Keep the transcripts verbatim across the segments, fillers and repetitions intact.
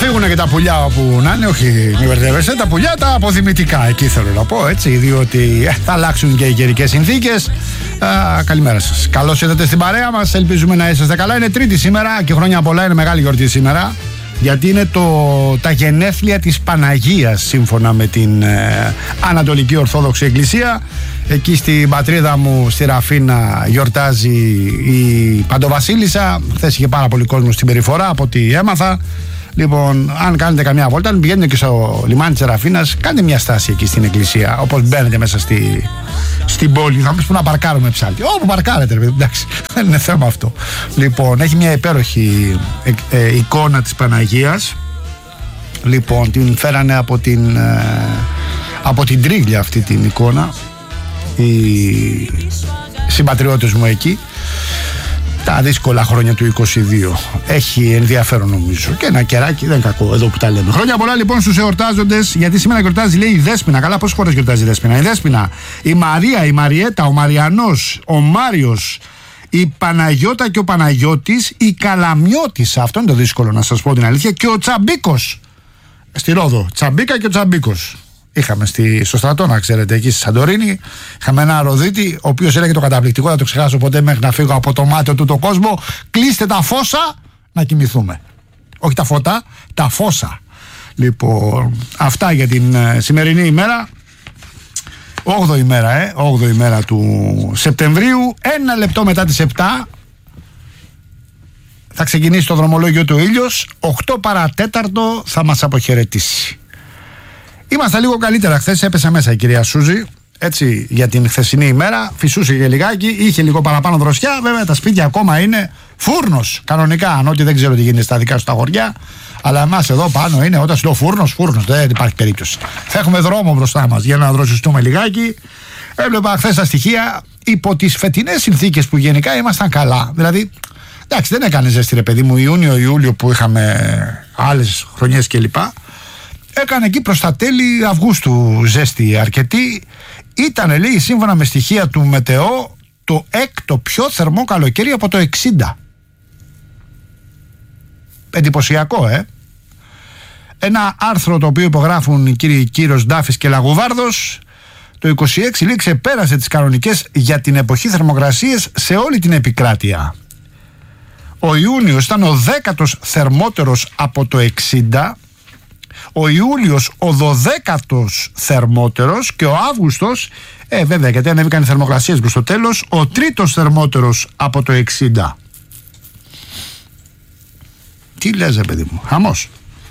φύγουν και τα πουλιά όπου να είναι, όχι μη μπερδεύεσαι, τα πουλιά τα αποδημητικά, εκεί θέλω να πω, έτσι, διότι ε, θα αλλάξουν και οι καιρικές συνθήκες. Α, καλημέρα σας. Καλώς ήρθατε στην παρέα μας, ελπίζουμε να είσαστε καλά. Είναι Τρίτη σήμερα και χρόνια πολλά, είναι μεγάλη γιορτή σήμερα, γιατί είναι το, τα γενέθλια της Παναγίας, σύμφωνα με την ε, Ανατολική Ορθόδοξη Εκκλησία. Εκεί στην πατρίδα μου, στη Ραφίνα, γιορτάζει η Παντοβασίλισσα. Χθες είχε πάρα πολύ κόσμο στην περιφορά, από ό,τι έμαθα. Λοιπόν, αν κάνετε καμιά βόλτα, αν πηγαίνετε και στο λιμάνι της Ραφίνας, κάντε μια στάση εκεί στην εκκλησία. Όπως μπαίνετε μέσα στη, στην πόλη, θα μου πεις που να παρκάρουμε ψάλτη. Όπου παρκάρετε, ρε παιδί, εντάξει, δεν είναι θέμα αυτό. Λοιπόν, έχει μια υπέροχη ε, ε, εικόνα της Παναγίας. Λοιπόν, την φέρανε από την, ε, από την Τρίγλια αυτή την εικόνα, οι συμπατριώτες μου εκεί. Τα δύσκολα χρόνια του είκοσι δύο. Έχει ενδιαφέρον νομίζω. Και ένα κεράκι, δεν είναι κακό εδώ που τα λέμε. Χρόνια πολλά λοιπόν στους εορτάζοντες, γιατί σήμερα γιορτάζει, λέει, η Δέσποινα. Καλά, πόσες φορές γιορτάζει η Δέσποινα? Η Δέσποινα, η Μαρία, η Μαριέτα, ο Μαριανός, ο Μάριος, η Παναγιώτα και ο Παναγιώτης, η Καλαμιώτισσα. Αυτό είναι το δύσκολο, να σας πω την αλήθεια. Και ο Τσαμπίκος. Στη Ρόδο. Τσαμπίκα και ο Τσαμπίκος. Είχαμε στη, στο στρατό, να ξέρετε, εκεί στη Σαντορίνη. Είχαμε ένα ροδίτη, ο οποίος έλεγε το καταπληκτικό, δεν το ξεχάσω ποτέ μέχρι να φύγω από το μάτιο του το κόσμο. Κλείστε τα φώσα να κοιμηθούμε. Όχι τα φώτα, τα φώσα. Λοιπόν, αυτά για την ε, σημερινή ημέρα. όγδοη ημέρα, ε, όγδοη ημέρα του Σεπτεμβρίου. Ένα λεπτό μετά τις επτά θα ξεκινήσει το δρομολόγιο του ήλιος. οκτώ παρατέταρτο θα μας αποχαιρετήσει. Είμαστε λίγο καλύτερα. Χθες έπεσε μέσα η κυρία Σούζη, έτσι, για την χθεσινή ημέρα. Φυσούσε και λιγάκι, είχε λίγο παραπάνω δροσιά. Βέβαια τα σπίτια ακόμα είναι φούρνος κανονικά. Αν ότι δεν ξέρω τι γίνεται στα δικά σου τα χωριά. Αλλά εμάς εδώ πάνω είναι, όταν σου λέω φούρνος, φούρνος. Δεν υπάρχει περίπτωση. Θα έχουμε δρόμο μπροστά μας για να δροσιστούμε λιγάκι. Έβλεπα χθες τα στοιχεία υπό τις φετινές συνθήκες που γενικά ήμασταν καλά. Δηλαδή, εντάξει, δεν έκανε ζέστη, ρε παιδί μου, Ιούνιο-Ιούλιο που είχαμε άλλες χρονιές κλπ. Έκανε εκεί προς τα τέλη Αυγούστου ζέστη αρκετή. Ήταν, λέει, σύμφωνα με στοιχεία του Μετεό, το έκτο πιο θερμό καλοκαίρι από το εξήντα. Εντυπωσιακό, ε. Ένα άρθρο το οποίο υπογράφουν οι κύριοι Κύρος, Ντάφης και Λαγουβάρδος. Το είκοσι έξι, λέει, ξεπέρασε τις κανονικές για την εποχή θερμοκρασίες σε όλη την επικράτεια. Ο Ιούνιος ήταν ο δέκατος θερμότερος από το εξήντα. Ο Ιούλιος ο δωδέκατος θερμότερος και ο Αύγουστος, ε βέβαια γιατί ανέβηκαν οι θερμοκρασίες προς το τέλος, ο τρίτος θερμότερος από το εξήντα. Τι λες, ρε παιδί μου, χαμός.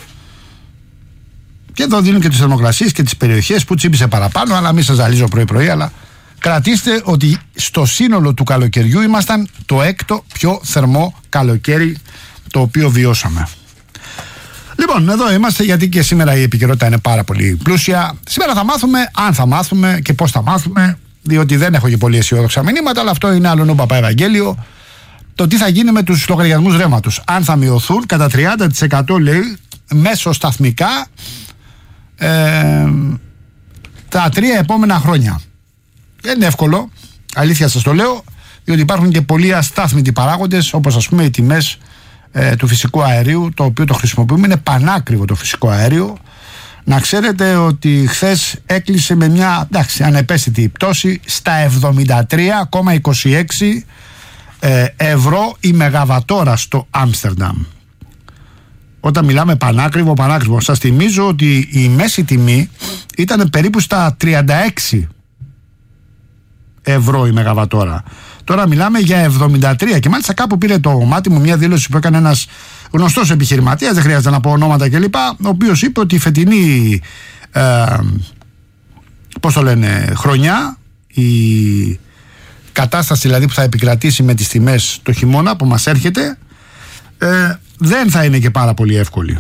Και εδώ δίνουν και τις θερμοκρασίες και τις περιοχές που τσίπησε παραπάνω, αλλά μην σας ζαλίζω πρωί-πρωί, αλλά κρατήστε ότι στο σύνολο του καλοκαιριού ήμασταν το έκτο πιο θερμό καλοκαίρι το οποίο βιώσαμε. Λοιπόν, εδώ είμαστε, γιατί και σήμερα η επικαιρότητα είναι πάρα πολύ πλούσια. Σήμερα θα μάθουμε, αν θα μάθουμε και πώς θα μάθουμε, διότι δεν έχω και πολύ αισιόδοξα μηνύματα, αλλά αυτό είναι άλλο Παπά Ευαγγέλιο. Το τι θα γίνει με τους λογαριασμούς ρεύματος. Αν θα μειωθούν κατά τριάντα τοις εκατό, λέει, μέσω σταθμικά ε, τα τρία επόμενα χρόνια. Δεν είναι εύκολο, αλήθεια σας το λέω, διότι υπάρχουν και πολλοί αστάθμητοι παράγοντες, όπως ας πούμε οι τιμές Ε, του φυσικού αερίου, το οποίο το χρησιμοποιούμε, είναι πανάκριβο το φυσικό αέριο. Να ξέρετε ότι χθες έκλεισε με μια, εντάξει, ανεπαίσθητη πτώση στα εβδομήντα τρία κόμμα είκοσι έξι ε, ευρώ η μεγαβατόρα στο Άμστερνταμ. Όταν μιλάμε πανάκριβο, πανάκριβο, σας θυμίζω ότι η μέση τιμή ήταν περίπου στα τριάντα έξι ευρώ η μεγαβατόρα. Τώρα μιλάμε για εβδομήντα τρία και μάλιστα κάπου πήρε το μάτι μου μια δήλωση που έκανε ένας γνωστός επιχειρηματίας, δεν χρειάζεται να πω ονόματα κλπ, ο οποίος είπε ότι η φετινή ε, πώς το λένε, χρονιά, η κατάσταση δηλαδή που θα επικρατήσει με τις τιμές το χειμώνα που μας έρχεται, ε, δεν θα είναι και πάρα πολύ εύκολη.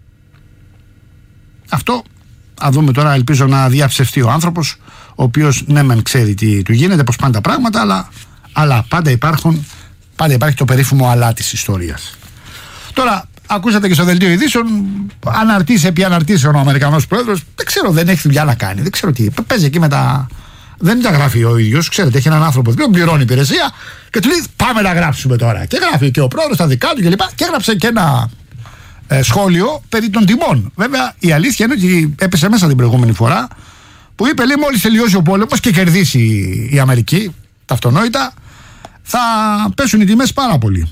Αυτό, θα δούμε τώρα, ελπίζω να διαψευστεί ο άνθρωπος, ο οποίος ναι μεν ξέρει τι του γίνεται, πώς πάνε τα πράγματα, αλλά, αλλά πάντα υπάρχουν, πάντα υπάρχει το περίφημο αλλά της ιστορίας. Τώρα, ακούσατε και στο δελτίο ειδήσεων, αναρτήσει επί αναρτήσεων ο Αμερικανός πρόεδρος, δεν ξέρω, δεν έχει δουλειά να κάνει, δεν ξέρω τι, παίζει εκεί με τα... Δεν τα γράφει ο ίδιος, ξέρετε, έχει έναν άνθρωπο που πληρώνει υπηρεσία και του λέει πάμε να γράψουμε τώρα. Και γράφει και ο πρόεδρος τα δικά του και λοιπά. Και έγραψε και ένα ε, σχόλιο περί των τιμών. Βέβαια, η αλήθεια είναι ότι έπεσε μέσα την προηγούμενη φορά που είπε, λέει, μόλις τελειώσει ο πόλεμος και κερδίσει η Αμερική, τα αυτονόητα, θα πέσουν οι τιμές πάρα πολύ.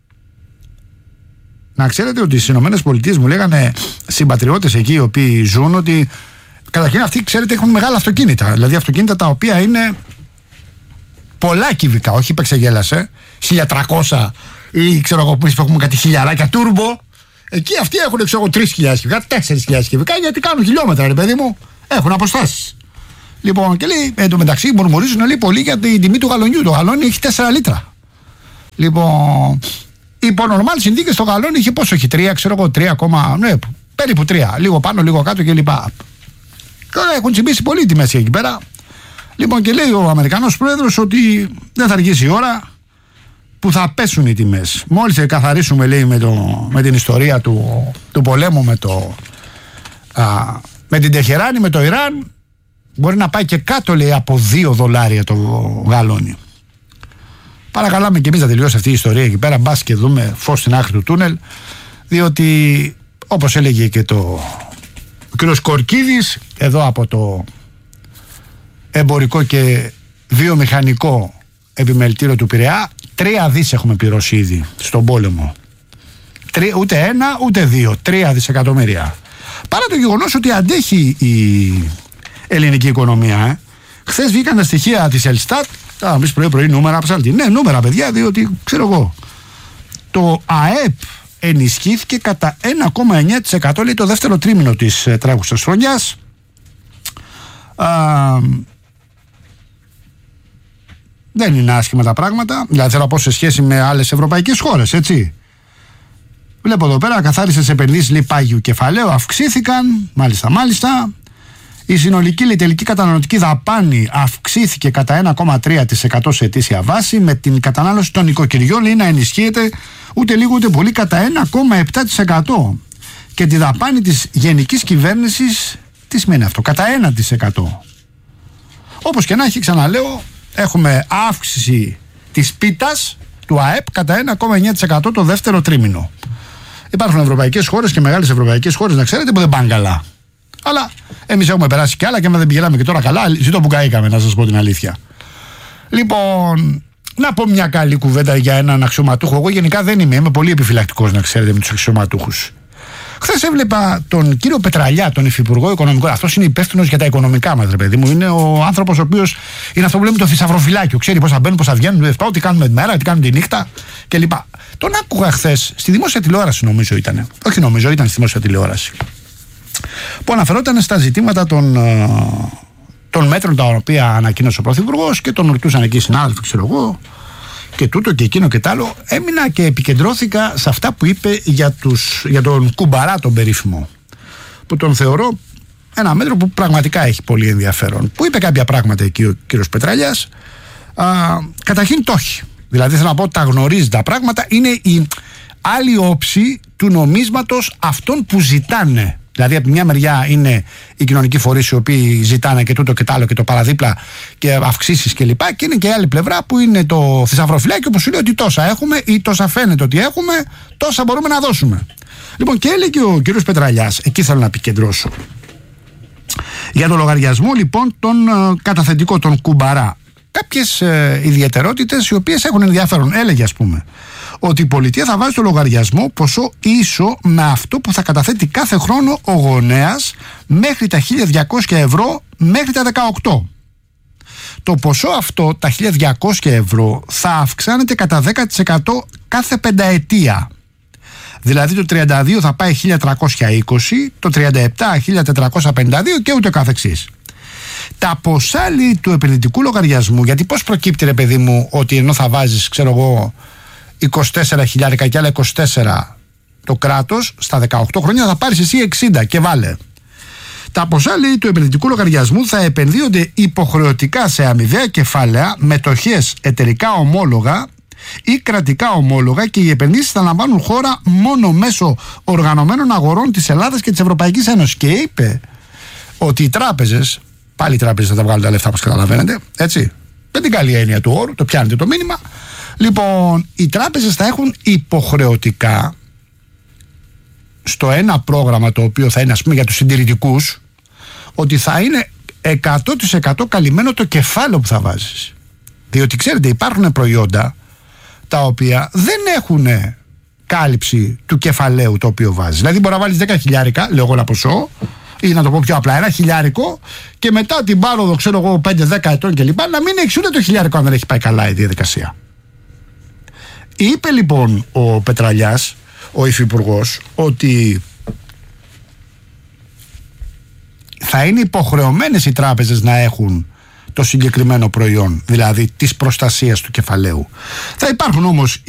Να ξέρετε ότι στις ΗΠΑ μου λέγανε συμπατριώτες εκεί οι οποίοι ζουν ότι καταρχήν αυτοί, ξέρετε, έχουν μεγάλα αυτοκίνητα. Δηλαδή αυτοκίνητα τα οποία είναι πολλά κυβικά, όχι υπεξεγέλασε, χίλια τριακόσια ή ξέρω εγώ που έχουμε κάτι χιλιαράκια τούρμπο. Εκεί αυτοί έχουν ξέρω εγώ τρεις χιλιάδες κυβικά, τέσσερις χιλιάδες κυβικά, γιατί κάνουν χιλιόμετρα, ρε παιδί μου, έχουν αποστάσεις. Λοιπόν, και λέει, εν τω μεταξύ μουρμουρίζουν λέει πολύ για την τιμή του γαλονιού. Το γαλόνι έχει τέσσερα λίτρα. Λοιπόν, υπό νορμάλ συνθήκες το γαλόνι είχε πόσο έχει, τρία, ξέρω εγώ, τρία, ναι, περίπου τρία. Λίγο πάνω, λίγο κάτω κλπ. Τώρα έχουν τσιμπήσει πολύ τιμές εκεί πέρα. Λοιπόν, και λέει ο Αμερικανός πρόεδρος ότι δεν θα αργήσει η ώρα που θα πέσουν οι τιμές. Μόλις καθαρίσουμε, λέει, με, το, με την ιστορία του, του πολέμου με, το, α, με την Τεχεράνη, με το Ιράν, μπορεί να πάει και κάτω, λέει, από δύο δολάρια το γαλόνι. Παρακαλάμε και εμείς να τελειώσει αυτή η ιστορία εκεί πέρα, μπας και δούμε φως στην άκρη του τούνελ, διότι όπως έλεγε και το ο κ. Κορκίδης εδώ από το εμπορικό και βιομηχανικό επιμελητήριο του Πειραιά, τρία δις έχουμε πληρώσει ήδη στον πόλεμο. Τρι, ούτε ένα ούτε δύο, τρία δισεκατομμύρια. Παρά το γεγονός ότι αντέχει η ελληνική οικονομία. Ε. Χθες βγήκαν τα στοιχεία της Ελστάτ, θα μπεις πρωί-πρωί νούμερα, ψάλτη. Ναι, νούμερα, παιδιά, διότι ξέρω εγώ. Το ΑΕΠ ενισχύθηκε κατά ένα κόμμα εννιά τοις εκατό, λέει, το δεύτερο τρίμηνο της ε, τρέχουσας χρονιάς. Α, δεν είναι άσχημα τα πράγματα, δηλαδή θέλω να πω σε σχέση με άλλες ευρωπαϊκές χώρες, έτσι. Βλέπω εδώ πέρα, καθάρισες επενδύσεις, λέει, πάγιου κεφαλαίου, αυξήθηκαν, μάλιστα, μάλιστα. Η συνολική, λέει, τελική καταναλωτική δαπάνη αυξήθηκε κατά ένα κόμμα τρία τοις εκατό σε ετήσια βάση, με την κατανάλωση των οικοκυριών, λέει, να ενισχύεται ούτε λίγο ούτε πολύ κατά ένα κόμμα επτά τοις εκατό. Και τη δαπάνη της γενικής κυβέρνησης, τι σημαίνει αυτό, κατά ένα τοις εκατό. Όπως και να έχει, ξαναλέω, έχουμε αύξηση της πίτας του ΑΕΠ κατά ένα κόμμα εννιά τοις εκατό το δεύτερο τρίμηνο. Υπάρχουν ευρωπαϊκές χώρες και μεγάλες ευρωπαϊκές χώρες, να ξέρετε, που δεν πάνε καλά. Αλλά εμείς έχουμε περάσει κι άλλα και άμα δεν πηγαίναμε και τώρα καλά, ζητώ που καήκαμε, να σας πω την αλήθεια. Λοιπόν, να πω μια καλή κουβέντα για έναν αξιωματούχο. Εγώ γενικά δεν είμαι, είμαι πολύ επιφυλακτικός, να ξέρετε, με τους αξιωματούχους. Χθες έβλεπα τον κύριο Πετραλιά, τον υφυπουργό οικονομικών. Αυτός είναι υπεύθυνος για τα οικονομικά μας, ρε παιδί μου. Είναι ο άνθρωπος ο οποίος είναι αυτό που λέμε το θησαυροφυλάκιο. Ξέρει πώς θα μπαίνουν, πώς θα βγαίνουν, τι κάνουμε τη μέρα, τι κάνουμε τη νύχτα κλπ. Τον άκουγα χθες στη δημόσια τηλεόραση, νομίζω ήταν. Όχι, νομίζω, ήταν στη δημόσια τηλεόραση. Που αναφερόταν στα ζητήματα των, των μέτρων τα οποία ανακοίνωσε ο Πρωθυπουργός και τον ρωτούσαν εκεί συνάδελφοι, ξέρω εγώ, και τούτο και εκείνο και τ' άλλο. Έμεινα και επικεντρώθηκα σε αυτά που είπε για, τους, για τον Κουμπαρά τον περίφημο, που τον θεωρώ ένα μέτρο που πραγματικά έχει πολύ ενδιαφέρον. Που είπε κάποια πράγματα εκεί ο κύριος Πετραλιάς. Α, καταρχήν το έχει. Δηλαδή θέλω να πω ότι τα γνωρίζει τα πράγματα. Είναι η άλλη όψη του νομίσματος αυτών που ζητάνε. Δηλαδή, από μια μεριά είναι οι κοινωνικοί φορείς οι οποίοι ζητάνε και τούτο και τ' άλλο και το παραδίπλα και αυξήσεις κλπ. Και, και είναι και η άλλη πλευρά που είναι το θησαυροφυλάκιο που σου λέει ότι τόσα έχουμε ή τόσα φαίνεται ότι έχουμε, τόσα μπορούμε να δώσουμε. Λοιπόν, και έλεγε ο κύριος Πετραλιάς, εκεί θέλω να επικεντρώσω. Για το λογαριασμό λοιπόν τον καταθετικό, τον Κουμπαρά. Κάποιες ε, ιδιαιτερότητες οι οποίες έχουν ενδιαφέρον. Έλεγε, ας πούμε, ότι η πολιτεία θα βάζει στο λογαριασμό ποσό ίσο με αυτό που θα καταθέτει κάθε χρόνο ο γονέας μέχρι τα χίλια διακόσια ευρώ μέχρι τα δεκαοκτώ. Το ποσό αυτό, τα χίλια διακόσια ευρώ, θα αυξάνεται κατά δέκα τοις εκατό κάθε πενταετία. Δηλαδή το τριάντα δύο θα πάει χίλια τριακόσια είκοσι, το τριάντα επτά χίλια τετρακόσια πενήντα δύο και ούτε καθεξής. Τα ποσά, λέει, του επενδυτικού λογαριασμού, γιατί πώς προκύπτει, ρε παιδί μου, ότι ενώ θα βάζεις, ξέρω εγώ, είκοσι τέσσερα χιλιάρικα και άλλα είκοσι τέσσερα το κράτος, στα δεκαοκτώ χρόνια θα πάρεις εσύ εξήντα και βάλε. Τα ποσά, λέει, του επενδυτικού λογαριασμού θα επενδύονται υποχρεωτικά σε αμοιβαία κεφάλαια, μετοχές, εταιρικά ομόλογα ή κρατικά ομόλογα και οι επενδύσεις θα λαμβάνουν χώρα μόνο μέσω οργανωμένων αγορών της Ελλάδας και της Ευρωπαϊκής Ένωσης. Και είπε ότι οι τράπεζες, πάλι οι τράπεζες θα τα βγάλουν τα λεφτά, όπως καταλαβαίνετε, έτσι, με την καλή έννοια του όρου, το πιάνετε το μήνυμα. Λοιπόν, οι τράπεζες θα έχουν υποχρεωτικά στο ένα πρόγραμμα το οποίο θα είναι, ας πούμε, για τους συντηρητικούς, ότι θα είναι εκατό τοις εκατό καλυμμένο το κεφάλαιο που θα βάζεις. Διότι ξέρετε, υπάρχουν προϊόντα τα οποία δεν έχουν κάλυψη του κεφαλαίου το οποίο βάζεις. Δηλαδή μπορεί να βάλεις δέκα χιλιάρικα, λέω εγώ ένα ποσό, ή να το πω πιο απλά, ένα χιλιάρικο, και μετά την πάροδο, ξέρω εγώ, πέντε δέκα ετών κλπ. Να μην έχεις ούτε το χιλιάρικο αν δεν έχει πάει καλά η διαδικασία. Είπε λοιπόν ο Πετραλιάς, ο υφυπουργός, ότι θα είναι υποχρεωμένες οι τράπεζες να έχουν το συγκεκριμένο προϊόν, δηλαδή της προστασίας του κεφαλαίου. Θα υπάρχουν όμως